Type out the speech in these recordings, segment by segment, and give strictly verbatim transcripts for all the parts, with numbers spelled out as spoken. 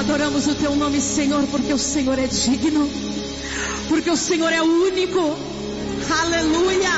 adoramos o teu nome, Senhor, porque o Senhor é digno, porque o Senhor é único. Aleluia.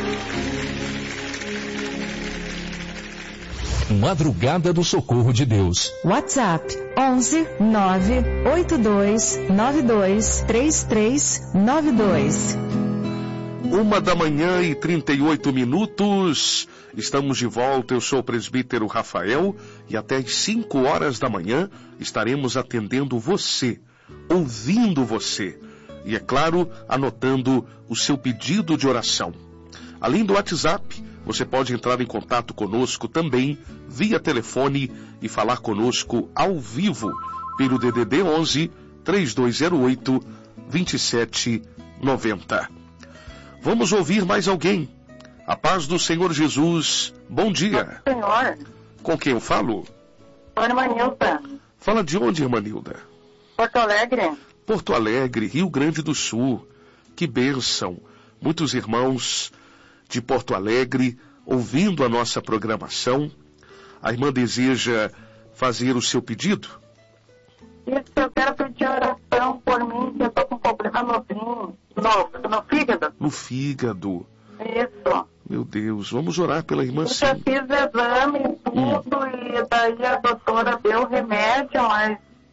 Madrugada do Socorro de Deus. WhatsApp onze nove oito dois nove dois três três nove dois. Uma da manhã e trinta e oito minutos. Estamos de volta. Eu sou o presbítero Rafael e até às cinco horas da manhã estaremos atendendo você, ouvindo você e, é claro, anotando o seu pedido de oração. Além do WhatsApp, você pode entrar em contato conosco também via telefone e falar conosco ao vivo pelo D D D onze, três dois zero oito, dois sete nove zero. Vamos ouvir mais alguém. A paz do Senhor Jesus. Bom dia. Senhor. Com quem eu falo? Irmã Nilda. Fala de onde, irmã Nilda? Porto Alegre. Porto Alegre, Rio Grande do Sul. Que bênção. Muitos irmãos de Porto Alegre ouvindo a nossa programação. A irmã deseja fazer o seu pedido? Isso, eu quero pedir oração por mim, que eu estou com problema no rim, no, no fígado. No fígado. Isso. Meu Deus, vamos orar pela irmã, sim. Eu já fiz exame e tudo, hum. e daí a doutora deu remédio, mas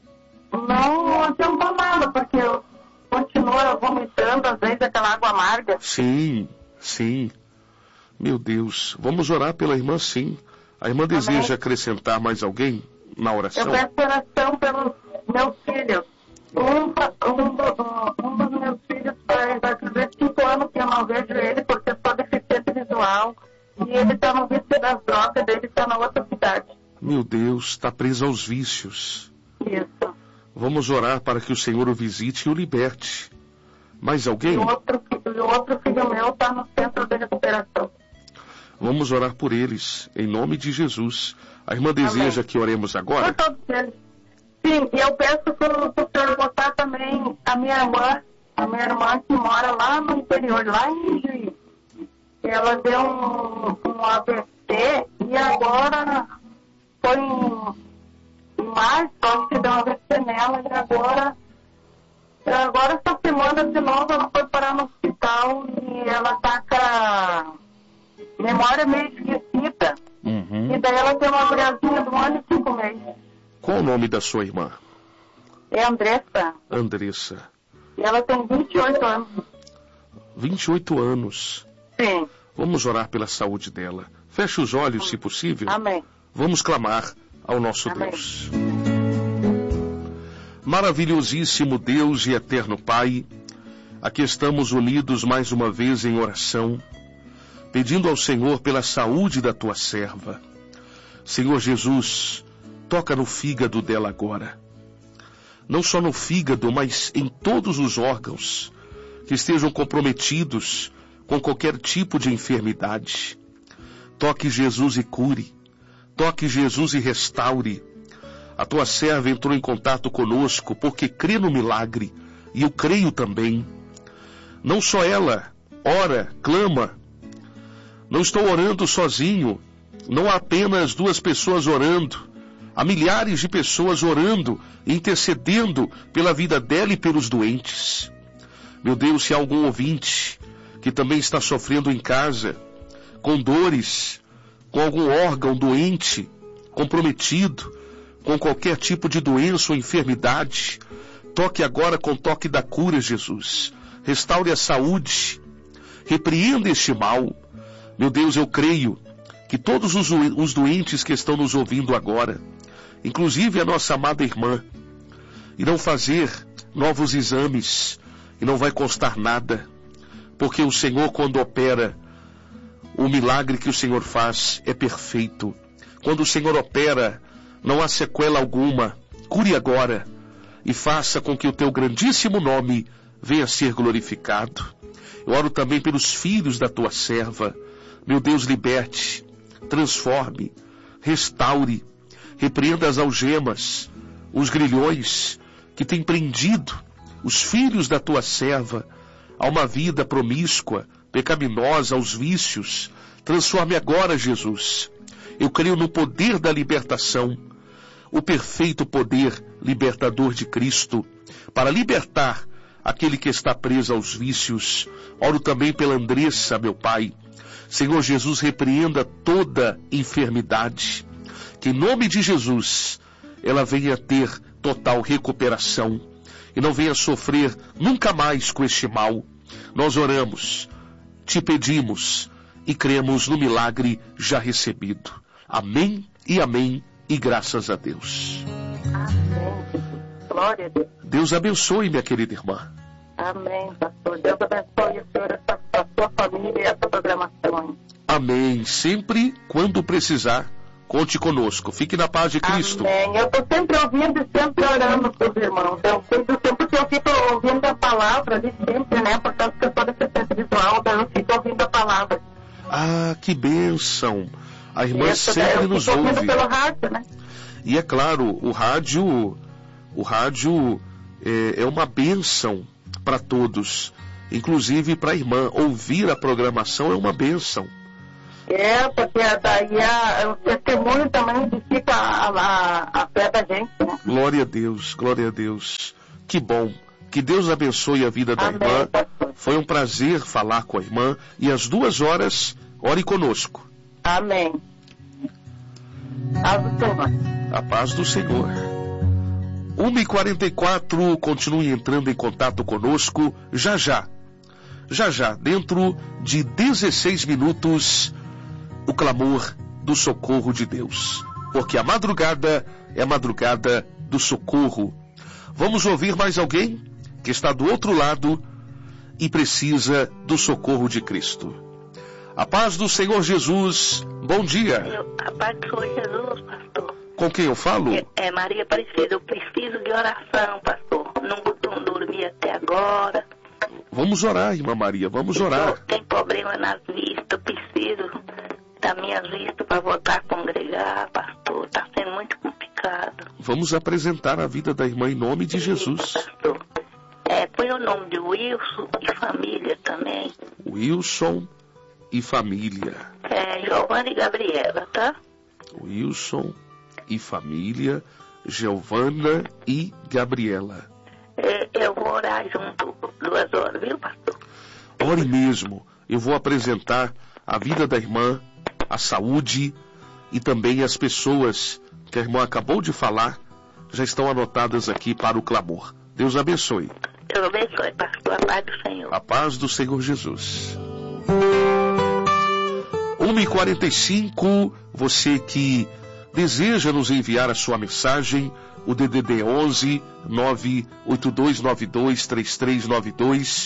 não adiantou nada, porque eu continuo vomitando, às vezes, aquela água amarga. Sim, sim. Meu Deus, vamos orar pela irmã, sim. A irmã Amém. Deseja acrescentar mais alguém na oração? Eu peço oração pelos meus filhos. Um, um, um dos meus filhos vai fazer cinco anos que eu não vejo ele, porque eu sou deficiente visual. E ele está no vício das drogas, ele está na outra cidade. Meu Deus, está preso aos vícios. Isso. Vamos orar para que o Senhor o visite e o liberte. Mais alguém? E o outro, o outro filho meu está no centro de recuperação. Vamos orar por eles, em nome de Jesus. A irmã deseja Amém. Que oremos agora? Por todos eles. Sim, e eu peço para o senhor botar também a minha irmã, a minha irmã que mora lá no interior, lá em Juiz. Ela deu um, um A V C e agora foi em, em março, acho que deu um A V C nela e agora, agora essa semana de novo ela foi parar no hospital e ela está com a memória meio esquecida. Uhum. E daí ela tem uma guriazinha de um ano e cinco meses. Qual o nome da sua irmã? É Andressa. Andressa. E ela tem vinte e oito anos. vinte e oito anos. Sim. Vamos orar pela saúde dela. Feche os olhos, se possível. Amém. Vamos clamar ao nosso Amém. Deus. Maravilhosíssimo Deus e eterno Pai, aqui estamos unidos mais uma vez em oração, pedindo ao Senhor pela saúde da tua serva. Senhor Jesus, toca no fígado dela agora. Não só no fígado, mas em todos os órgãos que estejam comprometidos com qualquer tipo de enfermidade. Toque Jesus e cure. Toque Jesus e restaure. A tua serva entrou em contato conosco porque crê no milagre, e eu creio também. Não só ela ora, clama. Não estou orando sozinho. Não há apenas duas pessoas orando. Há milhares de pessoas orando, intercedendo pela vida dela e pelos doentes. Meu Deus, se há algum ouvinte que também está sofrendo em casa, com dores, com algum órgão doente, comprometido, com qualquer tipo de doença ou enfermidade, toque agora com o toque da cura, Jesus. Restaure a saúde, repreenda este mal. Meu Deus, eu creio que todos os, os doentes que estão nos ouvindo agora, inclusive a nossa amada irmã, irão fazer novos exames e não vai constar nada, porque o Senhor, quando opera, o milagre que o Senhor faz é perfeito. Quando o Senhor opera, não há sequela alguma. Cure agora e faça com que o teu grandíssimo nome venha a ser glorificado. Eu oro também pelos filhos da tua serva. Meu Deus, liberte, transforme, restaure, repreenda as algemas, os grilhões que têm prendido os filhos da tua serva a uma vida promíscua, pecaminosa, aos vícios. Transforme agora, Jesus. Eu creio no poder da libertação. o perfeito poder libertador de Cristo para libertar aquele que está preso aos vícios. Oro também pela Andressa, meu Pai. Senhor Jesus, repreenda toda enfermidade. Que em nome de Jesus ela venha ter total recuperação e não venha sofrer nunca mais com este mal. Nós oramos, te pedimos e cremos no milagre já recebido. Amém e amém e graças a Deus. Amém. Glória a Deus. Deus abençoe, minha querida irmã. Amém, pastor. Deus abençoe o senhor, a, a sua família e essa programação. Amém. Sempre, quando precisar, conte conosco. Fique na paz de Cristo. Amém. Eu estou sempre ouvindo e sempre orando pelos irmãos. Eu sempre, sempre que eu fico ouvindo a palavra ali sempre, né? Por causa que eu sou deficiente visual, daí eu fico ouvindo a palavra. Ah, que bênção. A irmã Essa, sempre eu nos fico ouve. ouvindo pelo rádio, né? E é claro, o rádio, o rádio é, é uma bênção para todos. Inclusive para a irmã. Ouvir a programação é uma bênção. É, porque daí a, o testemunho também fica a, a, a fé da gente, né? Glória a Deus, glória a Deus. Que bom. Que Deus abençoe a vida da Amém, irmã. pastor. Foi um prazer falar com a irmã. E às duas horas, ore conosco. Amém. Paz do Senhor. A paz do Senhor. uma e quarenta e quatro, continue entrando em contato conosco já já. Já já, dentro de dezesseis minutos, o clamor do socorro de Deus. Porque a madrugada é a madrugada do socorro. Vamos ouvir mais alguém que está do outro lado e precisa do socorro de Cristo. A paz do Senhor Jesus, bom dia. A paz do Senhor Jesus, pastor. Com quem eu falo? É, é Maria Aparecida, eu preciso de oração, pastor. Não, não dormi até agora. Vamos orar, irmã Maria, vamos orar. Tem problema nas vistas, eu preciso das minhas vistas para voltar a congregar, pastor. Está sendo muito complicado. Vamos apresentar a vida da irmã em nome de Jesus. Pastor. É, põe o nome de Wilson e família também. Wilson e família. É, Giovana e Gabriela, tá? Wilson e família, Giovana e Gabriela. É, eu vou orar junto duas horas, viu, pastor? Ore mesmo. Eu vou apresentar a vida da irmã, a saúde e também as pessoas que a irmã acabou de falar, já estão anotadas aqui para o clamor. Deus abençoe. Deus abençoe, pastor. A paz do Senhor. A paz do Senhor Jesus. uma e quarenta e cinco, você que deseja nos enviar a sua mensagem, o D D D onze, nove oito dois nove dois, três três nove dois.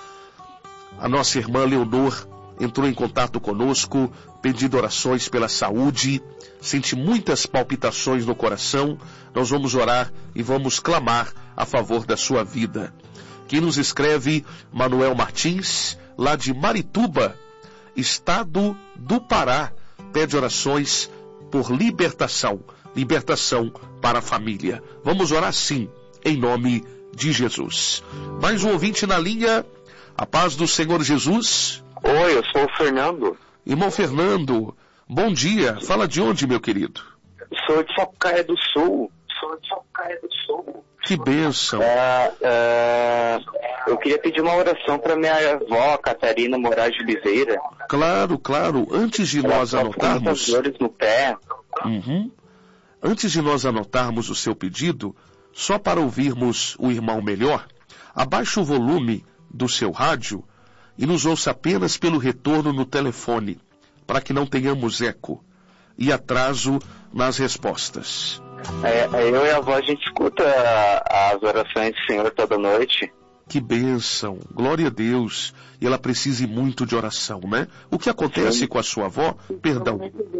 A nossa irmã Leonor entrou em contato conosco, pedindo orações pela saúde, sente muitas palpitações no coração. Nós vamos orar e vamos clamar a favor da sua vida. Quem nos escreve, Manuel Martins, lá de Marituba, estado do Pará, pede orações por libertação, libertação para a família. Vamos orar sim, em nome de Jesus. Mais um ouvinte na linha, a paz do Senhor Jesus. Oi, eu sou o Fernando. Irmão Fernando, bom dia. Fala de onde, meu querido? Sou de Sapucaia do Sul. Sou de Sapucaia do Sul. Que bênção. É, é, eu queria pedir uma oração para minha avó, Catarina Moraes de Oliveira. Claro, claro. Antes de Ela nós tá com muitas anotarmos... dores no pé. Uhum. Antes de nós anotarmos o seu pedido, só para ouvirmos o irmão melhor, abaixe o volume do seu rádio e nos ouça apenas pelo retorno no telefone, para que não tenhamos eco e atraso nas respostas. É, eu e a avó, a gente escuta as orações do Senhor toda noite. Que bênção, glória a Deus. E ela precisa muito de oração, né? O que acontece Sim. com a sua avó? Perdão.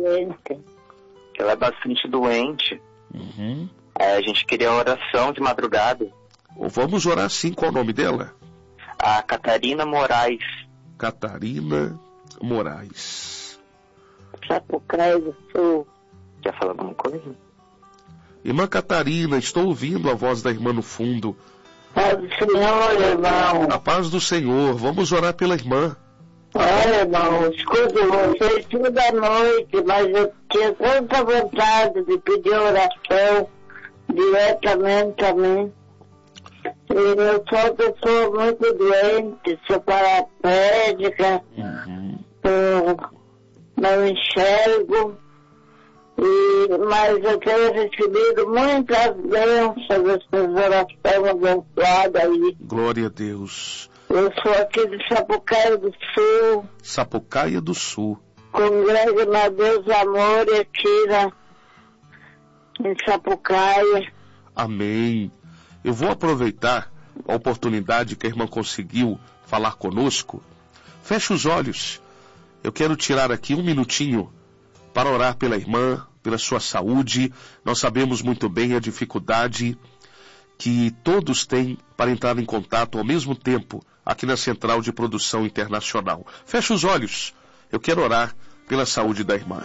Ela é bastante doente. Uhum. É, a gente queria oração de madrugada. Vamos orar sim, qual o nome dela? A Catarina Moraes. Catarina Moraes. Sapucaia do Sul. Quer falar alguma coisa? Irmã Catarina, estou ouvindo a voz da irmã no fundo. Paz do Senhor, irmão. A paz do Senhor, vamos orar pela irmã. Olha, irmão, escuto vocês toda noite, mas eu tinha tanta vontade de pedir oração diretamente a mim. E eu sou uma pessoa muito doente, sou paraplégica, uhum. eu não enxergo, e, mas eu tenho recebido muitas bênçãos dessas orações abençoadas aí. Glória a Deus. Eu sou aqui de Sapucaia do Sul. Sapucaia do Sul. Congrego na Deus Amor aqui na, em Sapucaia. Amém. Eu vou aproveitar a oportunidade que a irmã conseguiu falar conosco. Feche os olhos. Eu quero tirar aqui um minutinho para orar pela irmã, pela sua saúde. Nós sabemos muito bem a dificuldade que todos têm para entrar em contato ao mesmo tempo aqui na Central de Produção Internacional. Feche os olhos. Eu quero orar pela saúde da irmã.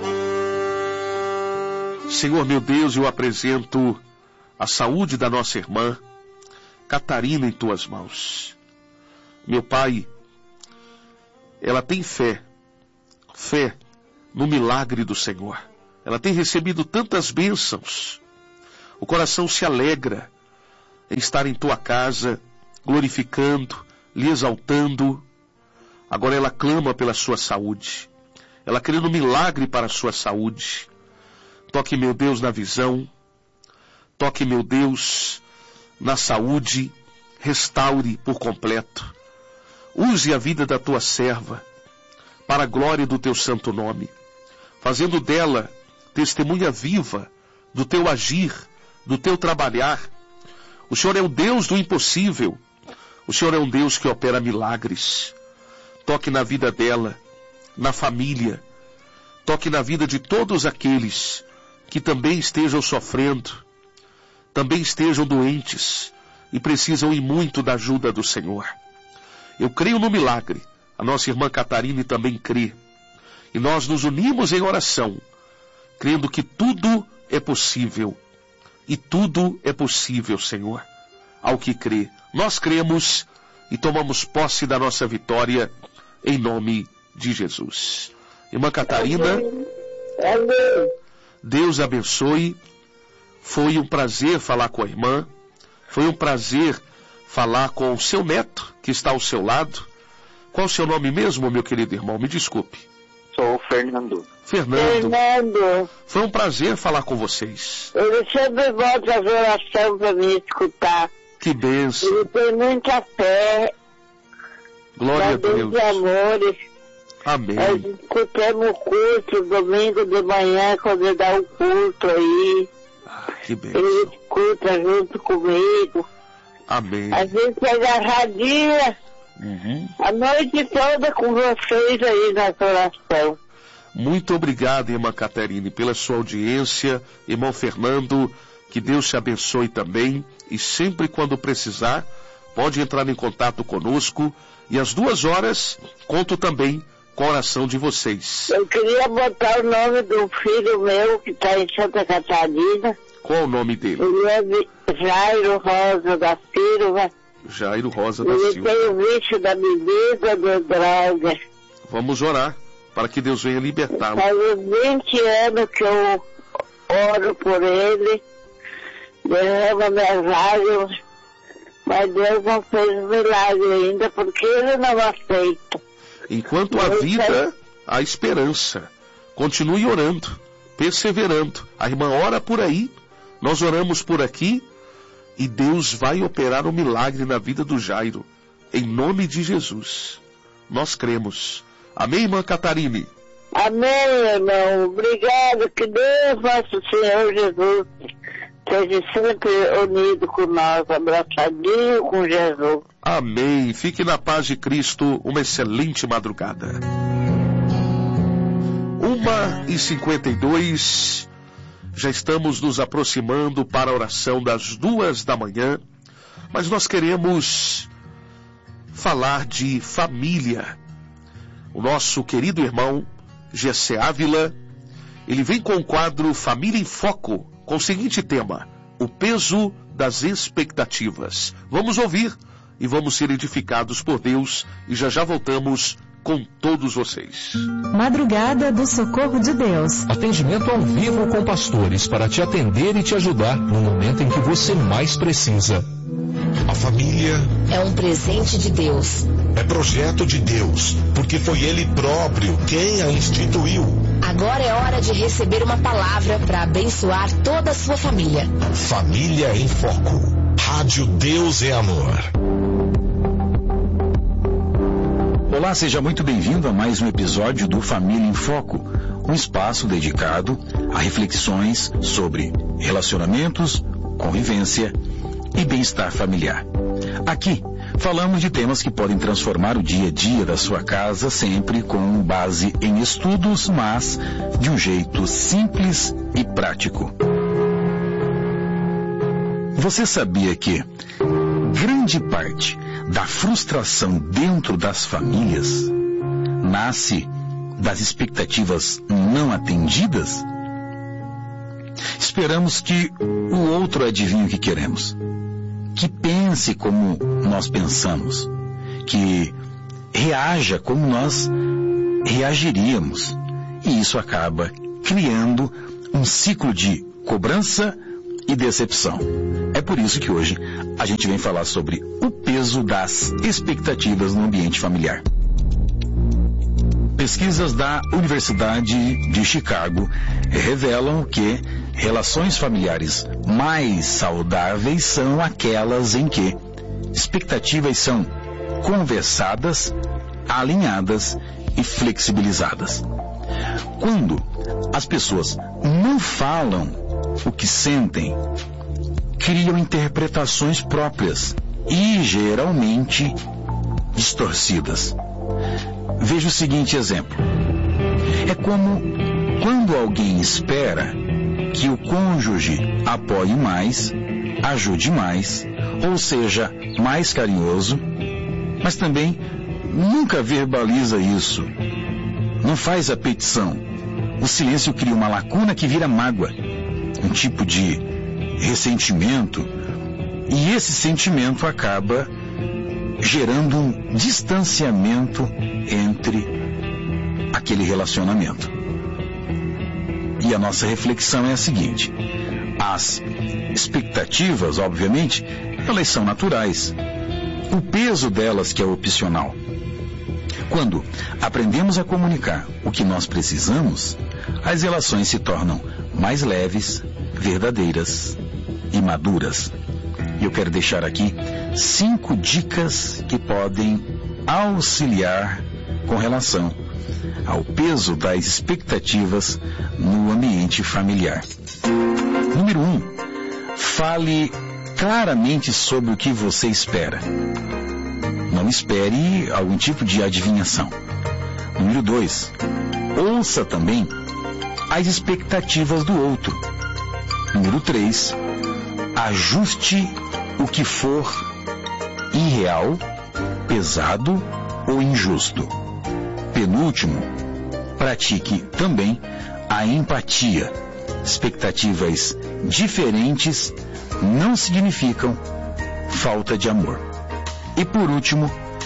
Senhor meu Deus, eu apresento a saúde da nossa irmã Catarina em tuas mãos. Meu Pai, ela tem fé, fé no milagre do Senhor. Ela tem recebido tantas bênçãos. O coração se alegra em estar em tua casa, glorificando, lhe exaltando. Agora ela clama pela sua saúde. Ela crê no milagre para a sua saúde. Toque, meu Deus, na visão. Toque, meu Deus, na saúde. Restaure por completo. Use a vida da tua serva para a glória do teu santo nome, fazendo dela testemunha viva do teu agir, do teu trabalhar. O Senhor é o Deus do impossível. O Senhor é um Deus que opera milagres. Toque na vida dela, na família. Toque na vida de todos aqueles que também estejam sofrendo, também estejam doentes e precisam ir muito da ajuda do Senhor. Eu creio no milagre. A nossa irmã Catarina também crê. E nós nos unimos em oração, crendo que tudo é possível. E tudo é possível, Senhor, ao que crê. Nós cremos e tomamos posse da nossa vitória em nome de Jesus. Irmã Catarina, Deus abençoe. Foi um prazer falar com a irmã. Foi um prazer falar com o seu neto, que está ao seu lado. Qual o seu nome mesmo, meu querido irmão? Me desculpe. Sou o Fernando. Fernando. Fernando. Foi um prazer falar com vocês. Ele sempre volta a oração para me escutar. Que bênção. Ele tem muita fé. Glória a Deus. De amores. Amém. Nós escutamos o culto domingo de manhã, quando ele dá o culto aí. Ah, que bênção. Ele escuta junto comigo. Amém. A gente é agarradinha uhum. a noite toda com vocês aí na oração. Muito obrigado, irmã Caterine, pela sua audiência. Irmão Fernando, que Deus te abençoe também. E sempre quando precisar, pode entrar em contato conosco. E às duas horas, conto também com a oração de vocês. Eu queria botar o nome do filho meu, que está em Santa Catarina. Qual o nome dele? Ele é Jairo Rosa da Silva. Jairo Rosa da Ele Silva. tem o vício da bebida, da droga. Vamos orar para que Deus venha libertá-lo. Faz uns vinte anos que eu oro por ele, derrama minhas lágrimas, mas Deus não fez milagre ainda, porque ele não aceita. Enquanto há vida, há esperança. Continue orando, perseverando. A irmã ora por aí, nós oramos por aqui, e Deus vai operar um milagre na vida do Jairo, em nome de Jesus. Nós cremos. Amém, irmã Catarine? Amém, irmão. Obrigado. Que Deus, nosso Senhor Jesus, esteja sempre unido com nós, abraçadinho com Jesus. Amém. Fique na paz de Cristo. Uma excelente madrugada. uma e cinquenta e dois. Já estamos nos aproximando para a oração das duas da manhã. Mas nós queremos falar de família. O nosso querido irmão Gessé Ávila, ele vem com o quadro Família em Foco, com o seguinte tema: o peso das expectativas. Vamos ouvir e vamos ser edificados por Deus, e já já voltamos com todos vocês. Madrugada do Socorro de Deus. Atendimento ao vivo com pastores para te atender e te ajudar no momento em que você mais precisa. A família é um presente de Deus. É projeto de Deus, porque foi Ele próprio quem a instituiu. Agora é hora de receber uma palavra para abençoar toda a sua família. Família em Foco. Rádio Deus é Amor. Olá, seja muito bem-vindo a mais um episódio do Família em Foco, um espaço dedicado a reflexões sobre relacionamentos, convivência e bem-estar familiar. Aqui, falamos de temas que podem transformar o dia a dia da sua casa, sempre com base em estudos, mas de um jeito simples e prático. Você sabia que grande parte da frustração dentro das famílias nasce das expectativas não atendidas? Esperamos que o outro adivinhe o que queremos, que pense como nós pensamos, que reaja como nós reagiríamos. E isso acaba criando um ciclo de cobrança e decepção. É por isso que hoje a gente vem falar sobre o peso das expectativas no ambiente familiar. Pesquisas da Universidade de Chicago revelam que relações familiares mais saudáveis são aquelas em que expectativas são conversadas, alinhadas e flexibilizadas. Quando as pessoas não falam o que sentem, criam interpretações próprias e geralmente distorcidas. Veja o seguinte exemplo. É como quando alguém espera que o cônjuge apoie mais, ajude mais, ou seja, mais carinhoso, mas também nunca verbaliza isso. Não faz a petição. O silêncio cria uma lacuna que vira mágoa, um tipo de ressentimento, e esse sentimento acaba gerando um distanciamento entre aquele relacionamento. E a nossa reflexão é a seguinte: as expectativas, obviamente, elas são naturais. O peso delas que é opcional. Quando aprendemos a comunicar o que nós precisamos, as relações se tornam mais leves, verdadeiras e maduras. E eu quero deixar aqui cinco dicas que podem auxiliar com relação ao peso das expectativas no ambiente familiar. Número um, fale claramente sobre o que você espera. Não espere algum tipo de adivinhação. Número dois, ouça também as expectativas do outro. Número três, ajuste o que for irreal, pesado ou injusto. Penúltimo, pratique também a empatia. Expectativas diferentes não significam falta de amor. E por último,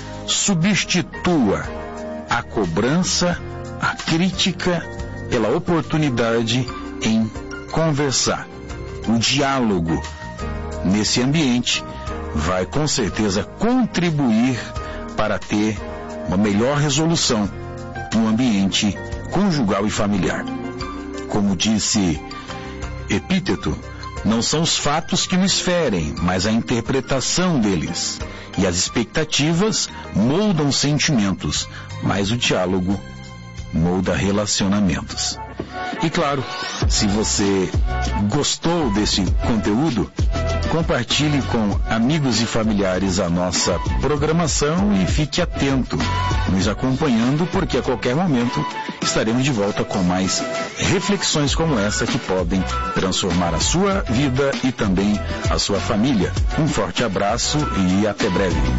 substitua a cobrança, a crítica pela oportunidade em conversar. O diálogo nesse ambiente vai com certeza contribuir para ter uma melhor resolução no ambiente conjugal e familiar. Como disse Epíteto, não são os fatos que nos ferem, mas a interpretação deles. E as expectativas moldam sentimentos, mas o diálogo molda relacionamentos. E claro, se você gostou desse conteúdo, compartilhe com amigos e familiares a nossa programação e fique atento, nos acompanhando, porque a qualquer momento estaremos de volta com mais reflexões como essa que podem transformar a sua vida e também a sua família. Um forte abraço e até breve.